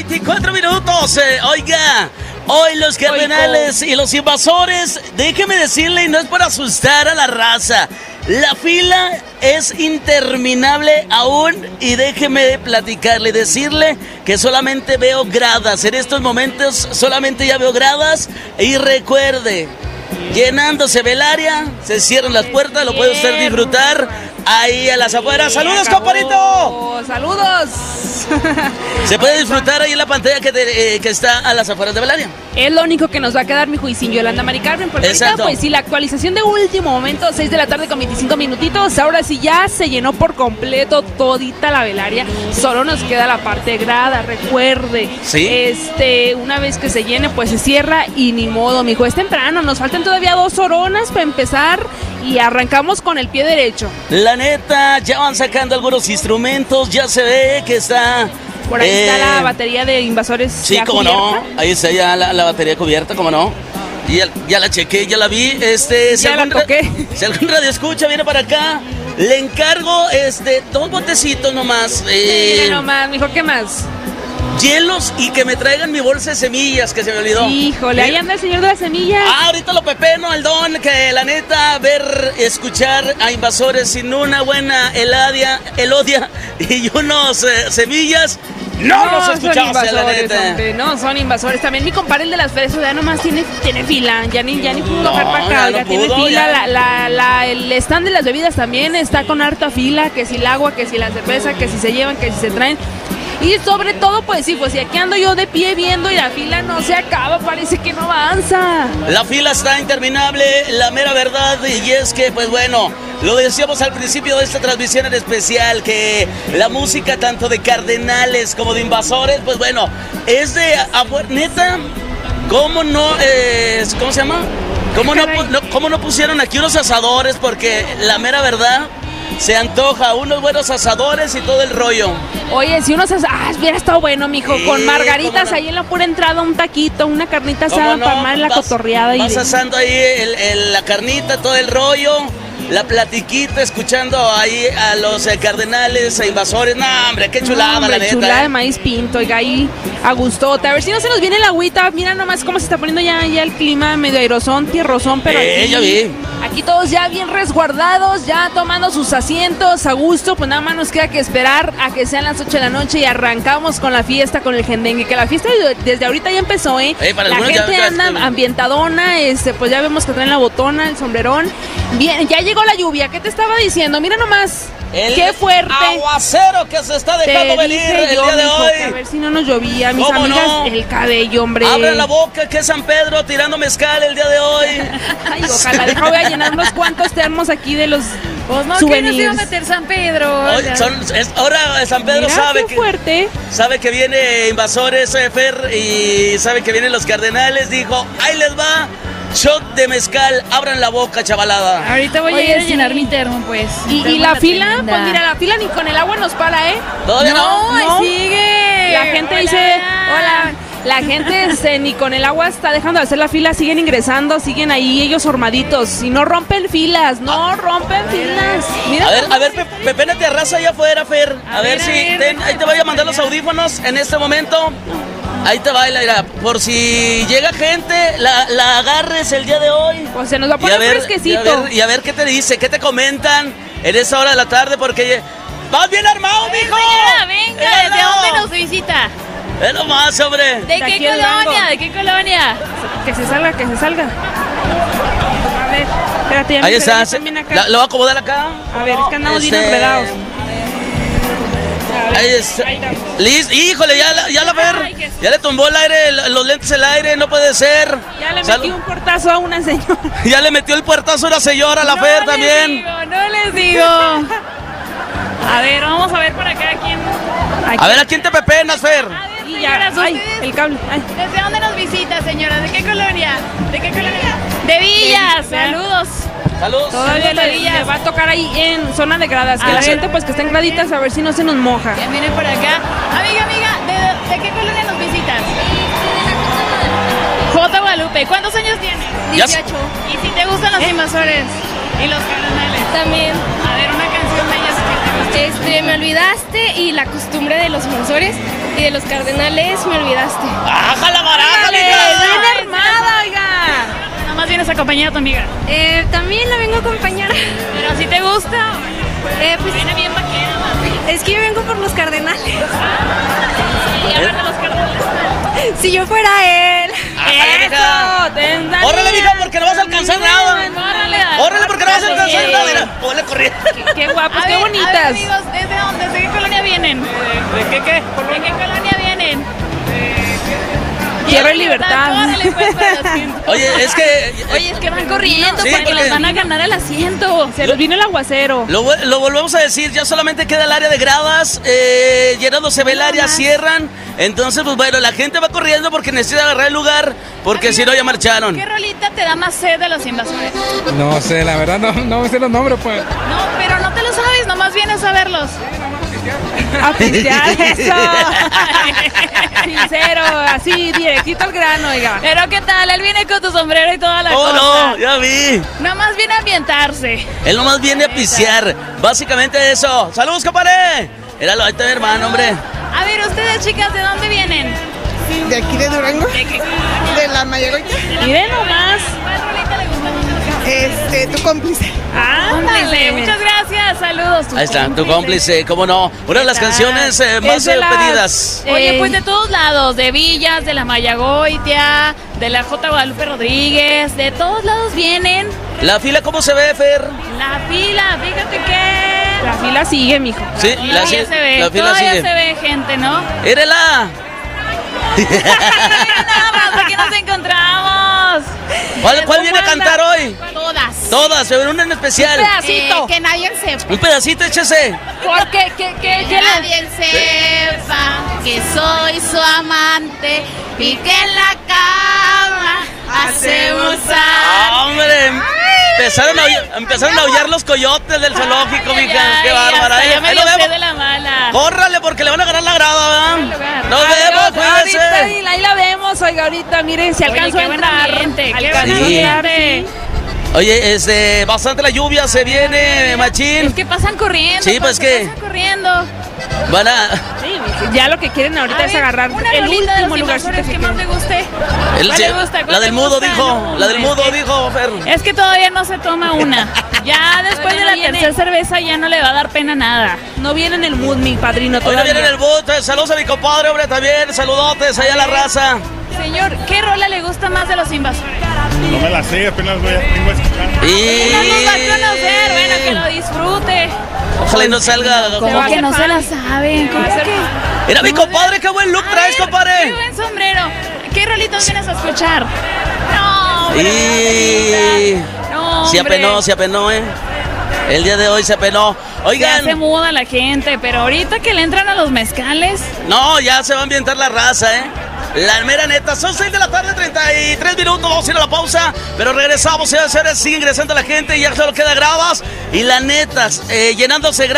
24 minutos. Oiga, hoy los cardenales y los invasores, déjeme decirle, y no es para asustar a la raza, la fila es interminable aún, y déjeme platicarle, decirle que solamente veo gradas. En estos momentos solamente ya veo gradas, y recuerde, llenándose el área, se cierran las puertas, lo puede usted disfrutar ahí a las afueras. ¡Saludos, compadrito! ¡Saludos! Se puede disfrutar ahí en la pantalla que está a las afueras de Belaria. Es lo único que nos va a quedar, mijo, y sin Yolanda Mari Carmen, porque ahorita, pues sí, la actualización de último momento, 6 de la tarde con 25 minutitos, ahora sí ya se llenó por completo todita la Belaria, solo nos queda la parte grada, recuerde, ¿sí? Una vez que se llene, pues se cierra y ni modo, mijo, es temprano, nos faltan todavía 2 horonas para empezar y arrancamos con el pie derecho. La neta, ya van sacando algunos instrumentos, ya se ve que está... Por ahí está la batería de invasores. Sí, cómo no, ahí está ya la batería cubierta, cómo no. Y ya la chequé, ya la vi. Ya la toqué. Si algún radio escucha, viene para acá, le encargo 2 botecitos nomás. Sí, nomás, mijo, ¿qué más? Hielos, y que me traigan mi bolsa de semillas, que se me olvidó. Híjole, ahí anda el señor de las semillas. Ahorita lo pepeno, el don, que la neta, escuchar a invasores sin una buena elodia y unos semillas, no los escuchamos, la neta. Hombre, no, son invasores. También mi compadre, el de las fresas, ya nomás tiene fila, ya ni pudo bajar para acá, ya tiene fila. El stand de las bebidas también está con harta fila, que si el agua, que si la cerveza, que si se llevan, que si se traen. Y sobre todo, pues sí, pues si aquí ando yo de pie viendo y la fila no se acaba, parece que no avanza. La fila está interminable, la mera verdad, y es que, pues bueno, lo decíamos al principio de esta transmisión en especial, que la música tanto de cardenales como de invasores, pues bueno, es de neta, ¿cómo no, cómo se llama? ¿Cómo no pusieron aquí unos asadores? Porque la mera verdad, se antoja unos buenos asadores y todo el rollo. Oye, si unos hubiera estado bueno, mijo, sí, con margaritas ahí en la pura entrada, un taquito, una carnita asada para armar la cotorreada. Vas asando ahí la carnita, todo el rollo, la platiquita, escuchando ahí a los cardenales, a invasores. No, hombre, qué chulada, la neta. Chulada de maíz pinto, oiga, ahí a gustote. A ver si no se nos viene el agüita. Mira nomás cómo se está poniendo ya el clima, medio aerosón, tierrosón, pero ya vi. Aquí todos ya bien resguardados, ya tomando sus asientos a gusto, pues nada más nos queda que esperar a que sean las 8 de la noche y arrancamos con la fiesta, con el gendengue, que la fiesta desde ahorita ya empezó, la gente anda ambientadona, pues ya vemos que traen la botona, el sombrerón. Bien, ya llegó la lluvia, ¿qué te estaba diciendo? Mira nomás, qué fuerte aguacero que se está dejando venir el día de hoy. A ver si no nos llovía, mis amigas, el cabello, hombre. Abre la boca, que es San Pedro tirando mezcal el día de hoy. Ay, ojalá, voy a llenar unos cuantos termos aquí de los souvenirs. ¿Qué nos iba a meter San Pedro? Ahora San Pedro sabe que viene invasores, Fer, y sabe que vienen los cardenales, dijo, ahí les va. Shot de mezcal, abran la boca, chavalada. Ahorita voy a ir a llenar mi termo, pues. Y la fila, pues mira, la fila ni con el agua nos para, ¿Todavía no? Sigue. La gente dice, hola. La gente ni con el agua está dejando de hacer la fila, siguen ingresando, siguen ahí ellos formaditos. Y no rompen filas, Mira, a ver, pepénate a raza allá afuera, Fer. A ver si ahí te voy a mandar los audífonos en este momento. Ahí te va, Laira, por si llega gente, la agarres el día de hoy. Pues se nos va a poner fresquecito. Y a ver qué te dice, qué te comentan en esa hora de la tarde, porque vas bien armado, mijo. Señora, venga, ¿desde dónde nos visita? Es lo más, hombre. ¿De qué colonia? ¿De qué colonia? Que se salga. A ver, espérate. Ahí está, lo voy a acomodar acá. A ver, es que andamos bien enredados. Ahí está. Listo. Híjole, ya la Fer. Ya le tumbó el aire, los lentes el aire, no puede ser. Ya le metió un puertazo a una señora. Ya le metió el puertazo a una señora, la Fer también. No les digo. A ver, vamos a ver por acá quién. A ver, ¿a quién te pepenas, Fer? Y ya, el cable. ¿Desde dónde nos visita, señora? ¿De qué colonia? De Villas. Saludos. Saludos. Todavía le va a tocar ahí en zona de gradas. Que la gente, pues que estén graditas, a ver si no se nos moja. Ya viene por acá. Amiga, ¿de qué colonia nos visitas? J. Guadalupe. ¿Cuántos años tienes? 18. ¿Y si te gustan los invasores y los cardenales? También. A ver, una canción de ellos que te gusta. Me olvidaste y la costumbre de los invasores y de los cardenales me olvidaste. ¡Baja la baraja, ¡Bien amiga! armada, oiga! Nada más vienes acompañada a tu amiga. También la vengo a acompañar. Pero si te gusta, Pues viene bien vaquera. es que yo vengo por los cardenales. Y hablan de los cardenales. Si yo fuera él. ¡Eso! ¡Órale, mija, porque no vas a alcanzar nada! ¡Órale, porque no vas a alcanzar nada! Mira, ponle corriendo. ¡Qué guapos, A qué ver, bonitas! A ver, amigos, ¿desde dónde? ¿De qué colonia vienen? ¿De qué? ¿De qué colonia vienen? Quiero libertad. Órale, pues, para el asiento. Oye, es que... Oye, es que van corriendo Sí, porque porque- les van a ganar el asiento. Se los vino el aguacero. Lo volvemos a decir, ya solamente queda el área de gradas, llenándose ve el área, cierran. Entonces, pues bueno, la gente va corriendo porque necesita agarrar el lugar, porque si no ya marcharon. ¿Qué rolita te da más sed de los invasores? No sé, la verdad no me sé los nombres, pues. No, pero no te lo sabes, nomás vienes a verlos. A pistear eso. Sincero, así, directito al grano, oiga. Pero ¿qué tal? Él viene con tu sombrero y toda la Oh, cosa. no, ya vi. Nomás viene a ambientarse. Él nomás viene a pisear. Básicamente eso. ¡Saludos, compadre! Éralo, ahí está mi hermano, hombre. A ver, ustedes, chicas, ¿de dónde vienen? De aquí de Durango, ¿De qué? de la Mayagoita. Miren nomás. ¿Cuál rolita le gusta más? Tu cómplice. Cómplice. Ándale. Muchas gracias, saludos. Ahí está, tu cómplice, cómo no. Una de las canciones más Es de las- pedidas. Oye, pues de todos lados, de Villas, de la Mayagoitia, de la J. Guadalupe Rodríguez, de todos lados vienen. ¿La fila cómo se ve, Fer? La fila, fíjate que... La fila sigue, mijo. Sí, Todavía se ve, la fila todavía sigue. se ve gente, ¿no? ¡Érela! Nada más, aquí nos encontramos. ¿Cuál viene a cantar hoy? Todas. Todas, se ven una en especial. Pedacito. Que nadie sepa. Un pedacito, échese. Porque, Que nadie sepa que soy su amante y que en la cama hacemos ¡Hombre! Empezaron a aullar los coyotes del zoológico, mija. ¡Qué bárbara! Ya me Ahí lo dio sed de vemos. la mala. ¡Córrale, porque le van a ganar la grada, lugar. ¿verdad? ¡Nos vemos, ahorita, cuídense! ahí la vemos, oiga, ahorita, miren, si Oye, alcanzó a qué buen entrar. ambiente, qué Alcanzó buen a entrar, ambiente. Oye, bastante la lluvia se viene, machín. Es que pasan corriendo. Sí, pues, ¿qué? Pasan corriendo. Van a... Sí, ya lo que quieren ahorita A es ver, agarrar una el rolita de último los lugarcito invasores que más le guste. el- ¿Cuál le gusta? ¿Cuál la le del mudo gusta? dijo, No, la del hombre, mudo es que- dijo, Fer. Es que todavía no se toma una. Ya después Todavía de no la viene. tercera cerveza ya no le va a dar pena nada. No viene en el mood, mi padrino, Hoy no todavía. viene en el boot, saludos a mi compadre, hombre, también, saludotes allá a la raza. Señor, ¿qué rola le gusta más de los invasores? No me la sé, apenas vengo a escuchar. Y... No nos va a conocer, bueno, que lo disfrute. Ojalá y no salga... Se va ¿Cómo a que hacer no se fan. la saben? ¿Cómo Va a hacer que? fan. Mira mi compadre, qué buen look A traes, ver, compadre. Qué buen sombrero. ¿Qué rolitos vienes a escuchar? No, hombre, Y... no, Se hombre. apenó, El día de hoy se apenó. Se hace Oigan, muda la gente, pero ahorita que le entran a los mezcales, no, ya se va a ambientar la raza, La mera neta, son 6 de la tarde, 33 minutos, vamos a ir a la pausa, pero regresamos, señores, sigue ingresando la gente, ya solo queda gradas, y la neta, llenándose